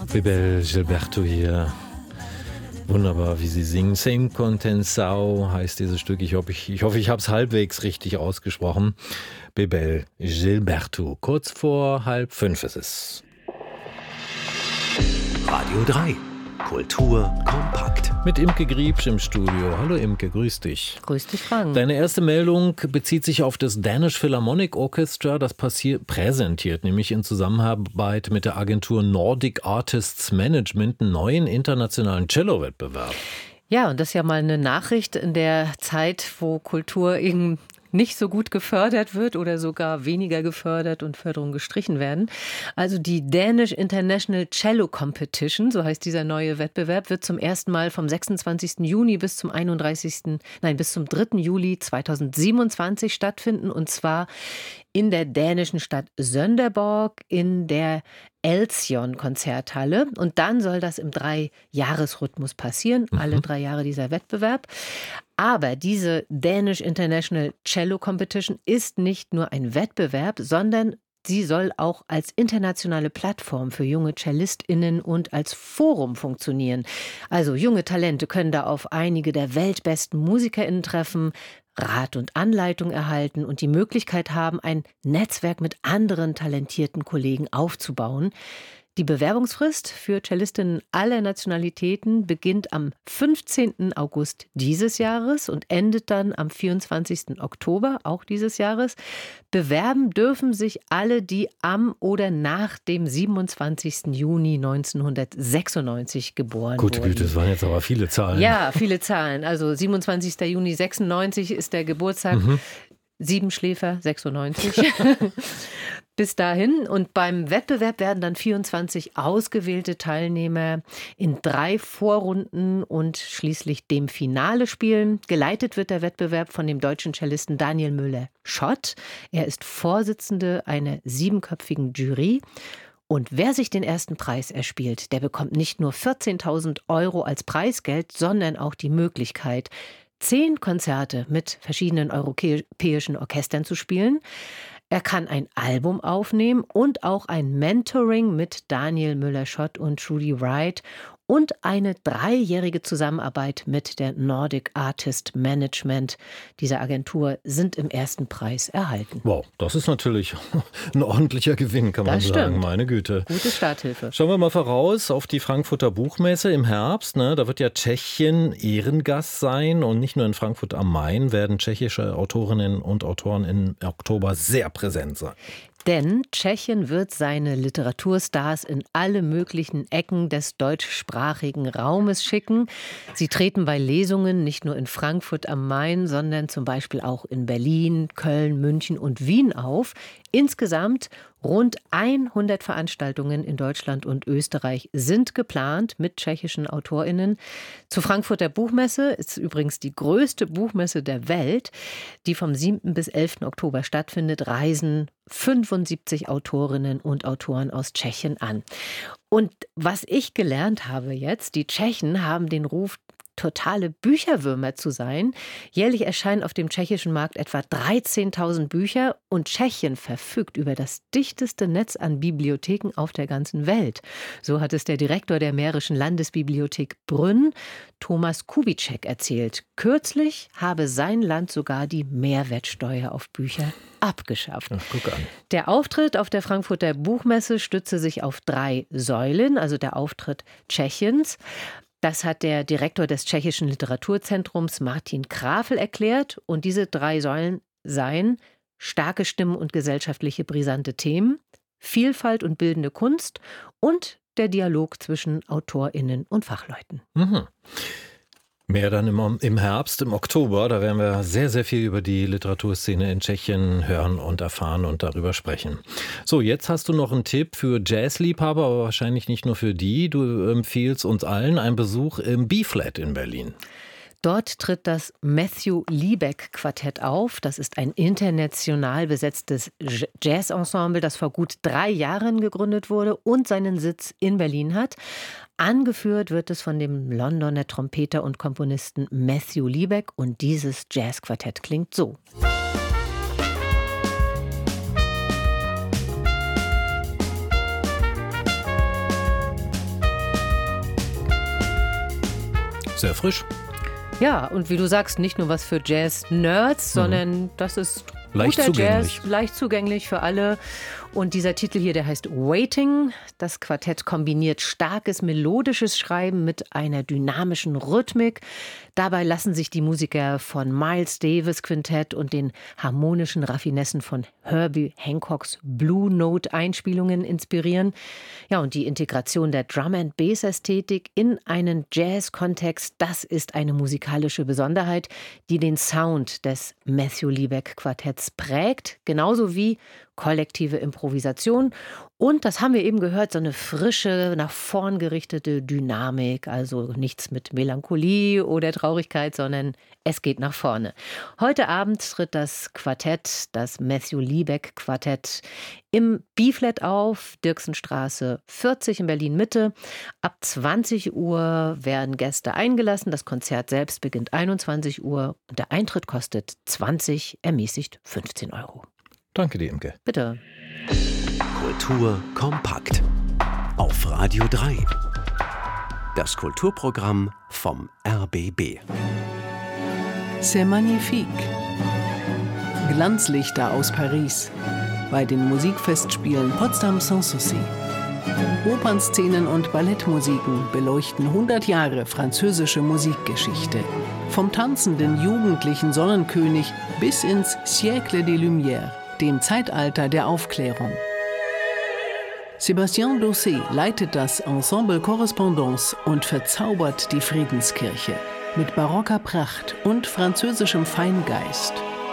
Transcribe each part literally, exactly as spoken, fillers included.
Bebel Gilberto hier. Wunderbar, wie sie singen. Same Contensao heißt dieses Stück. Ich hoffe, ich, ich, hoffe, ich habe es halbwegs richtig ausgesprochen. Bebel Gilberto. Kurz vor halb fünf ist es. Radio drei. Kultur kompakt. Mit Imke Griebsch im Studio. Hallo Imke, grüß dich. Grüß dich, Frank. Deine erste Meldung bezieht sich auf das Danish Philharmonic Orchestra. Das passiert, präsentiert nämlich in Zusammenarbeit mit der Agentur Nordic Artists Management einen neuen internationalen Cello-Wettbewerb. Ja, und das ist ja mal eine Nachricht in der Zeit, wo Kultur eben nicht so gut gefördert wird oder sogar weniger gefördert und Förderungen gestrichen werden. Also die Danish International Cello Competition, so heißt dieser neue Wettbewerb, wird zum ersten Mal vom sechsundzwanzigsten Juni bis zum einunddreißigsten Nein, bis zum dritten Juli zweitausendsiebenundzwanzig stattfinden, und zwar in der dänischen Stadt Sønderborg in der Elsion-Konzerthalle. Und dann soll das im Drei-Jahres-Rhythmus passieren, mhm. alle drei Jahre dieser Wettbewerb. Aber diese Danish International Cello Competition ist nicht nur ein Wettbewerb, sondern sie soll auch als internationale Plattform für junge CellistInnen und als Forum funktionieren. Also junge Talente können da auf einige der weltbesten MusikerInnen treffen, Rat und Anleitung erhalten und die Möglichkeit haben, ein Netzwerk mit anderen talentierten Kollegen aufzubauen. Die Bewerbungsfrist für Cellistinnen aller Nationalitäten beginnt am fünfzehnten August dieses Jahres und endet dann am vierundzwanzigsten Oktober auch dieses Jahres. Bewerben dürfen sich alle, die am oder nach dem siebenundzwanzigsten Juni neunzehnhundertsechsundneunzig geboren Gute wurden. Güte, das waren jetzt aber viele Zahlen. Ja, viele Zahlen. Also siebenundzwanzigsten Juni sechsundneunzig ist der Geburtstag. Mhm. Siebenschläfer sechsundneunzig. Bis dahin. Und beim Wettbewerb werden dann vierundzwanzig ausgewählte Teilnehmer in drei Vorrunden und schließlich dem Finale spielen. Geleitet wird der Wettbewerb von dem deutschen Cellisten Daniel Müller-Schott. Er ist Vorsitzende einer siebenköpfigen Jury. Und wer sich den ersten Preis erspielt, der bekommt nicht nur vierzehntausend Euro als Preisgeld, sondern auch die Möglichkeit, zehn Konzerte mit verschiedenen europäischen Orchestern zu spielen. Er kann ein Album aufnehmen und auch ein Mentoring mit Daniel Müller-Schott und Trudy Wright und eine dreijährige Zusammenarbeit mit der Nordic Artist Management dieser Agentur sind im ersten Preis erhalten. Wow, das ist natürlich ein ordentlicher Gewinn, kann man das sagen. Stimmt. Meine Güte. Gute Starthilfe. Schauen wir mal voraus auf die Frankfurter Buchmesse im Herbst. Ne? Da wird ja Tschechien Ehrengast sein, und nicht nur in Frankfurt am Main werden tschechische Autorinnen und Autoren im Oktober sehr präsent sein. Denn Tschechien wird seine Literaturstars in alle möglichen Ecken des deutschsprachigen Raumes schicken. Sie treten bei Lesungen nicht nur in Frankfurt am Main, sondern zum Beispiel auch in Berlin, Köln, München und Wien auf. Insgesamt rund hundert Veranstaltungen in Deutschland und Österreich sind geplant mit tschechischen AutorInnen. Zur Frankfurter Buchmesse ist übrigens die größte Buchmesse der Welt, die vom siebten bis elften Oktober stattfindet, reisen fünfundsiebzig Autorinnen und Autoren aus Tschechien an. Und was ich gelernt habe jetzt, die Tschechen haben den Ruf, totale Bücherwürmer zu sein. Jährlich erscheinen auf dem tschechischen Markt etwa dreizehntausend Bücher und Tschechien verfügt über das dichteste Netz an Bibliotheken auf der ganzen Welt. So hat es der Direktor der Mährischen Landesbibliothek Brünn, Thomas Kubitschek, erzählt. Kürzlich habe sein Land sogar die Mehrwertsteuer auf Bücher abgeschafft. Ach, guck an. Der Auftritt auf der Frankfurter Buchmesse stütze sich auf drei Säulen, also der Auftritt Tschechiens. Das hat der Direktor des Tschechischen Literaturzentrums Martin Krafel erklärt. Und diese drei Säulen seien starke Stimmen und gesellschaftliche brisante Themen, Vielfalt und bildende Kunst und der Dialog zwischen AutorInnen und Fachleuten. Mhm. Mehr dann im, im Herbst, im Oktober. Da werden wir sehr, sehr viel über die Literaturszene in Tschechien hören und erfahren und darüber sprechen. So, jetzt hast du noch einen Tipp für Jazzliebhaber, aber wahrscheinlich nicht nur für die. Du empfiehlst uns allen einen Besuch im B-Flat in Berlin. Dort tritt das Matthew Liebeck Quartett auf. Das ist ein international besetztes Jazzensemble, das vor gut drei Jahren gegründet wurde und seinen Sitz in Berlin hat. Angeführt wird es von dem Londoner Trompeter und Komponisten Matthew Liebeck, und dieses Jazzquartett klingt so. Sehr frisch. Ja, und wie du sagst, nicht nur was für Jazz-Nerds, mhm. sondern das ist leicht guter zugänglich. Jazz, leicht zugänglich für alle. Und dieser Titel hier, der heißt Waiting. Das Quartett kombiniert starkes melodisches Schreiben mit einer dynamischen Rhythmik. Dabei lassen sich die Musiker von Miles Davis Quintett und den harmonischen Raffinessen von Herbie Hancocks Blue Note Einspielungen inspirieren. Ja, und die Integration der Drum-and-Bass-Ästhetik in einen Jazz-Kontext, das ist eine musikalische Besonderheit, die den Sound des Matthew Liebeck Quartetts prägt, genauso wie kollektive Improvisation. Und, das haben wir eben gehört, so eine frische, nach vorn gerichtete Dynamik. Also nichts mit Melancholie oder Traurigkeit, sondern es geht nach vorne. Heute Abend tritt das Quartett, das Matthew Liebeck Quartett, im B-Flat auf, Dirksenstraße vierzig in Berlin-Mitte. Ab zwanzig Uhr werden Gäste eingelassen. Das Konzert selbst beginnt einundzwanzig Uhr. Und der Eintritt kostet zwanzig, ermäßigt fünfzehn Euro. Danke dir, Imke. Bitte. Kultur kompakt. Auf Radio drei. Das Kulturprogramm vom R B B. C'est magnifique. Glanzlichter aus Paris. Bei den Musikfestspielen Potsdam Sanssouci. Opernszenen und Ballettmusiken beleuchten hundert Jahre französische Musikgeschichte. Vom tanzenden jugendlichen Sonnenkönig bis ins Siècle des Lumières, dem Zeitalter der Aufklärung. Sébastien Dossé leitet das Ensemble Correspondance und verzaubert die Friedenskirche mit barocker Pracht und französischem Feingeist.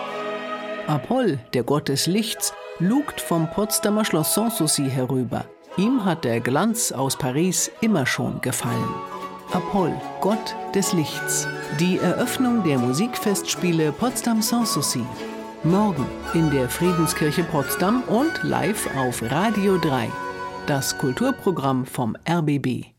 Apoll, der Gott des Lichts, lugt vom Potsdamer Schloss Sanssouci herüber. Ihm hat der Glanz aus Paris immer schon gefallen. Apoll, Gott des Lichts. Die Eröffnung der Musikfestspiele Potsdam Sanssouci. Morgen in der Friedenskirche Potsdam und live auf Radio drei. Das Kulturprogramm vom R B B.